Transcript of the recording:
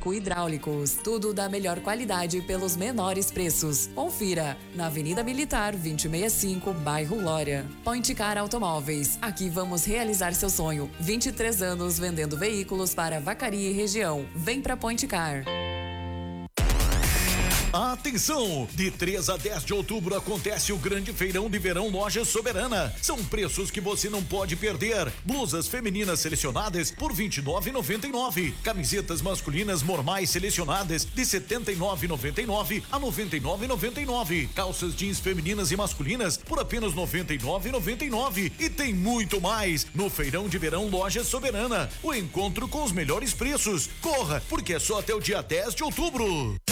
mecânico hidráulicos. Tudo da melhor qualidade pelos menores preços. Confira na Avenida Militar 2065, bairro Glória. Point Car Automóveis. Aqui vamos realizar seu sonho. 23 anos vendendo veículos para Vacaria e região. Vem pra Point Car. Atenção! De 3 a 10 de outubro acontece o grande feirão de verão Loja Soberana. São preços que você não pode perder. Blusas femininas selecionadas por R$ 29,99. Camisetas masculinas normais selecionadas de R$ 79,99 a R$ 99,99. Calças jeans femininas e masculinas por apenas R$ 99,99. E tem muito mais no feirão de verão Loja Soberana. O encontro com os melhores preços. Corra, porque é só até o dia 10 de outubro.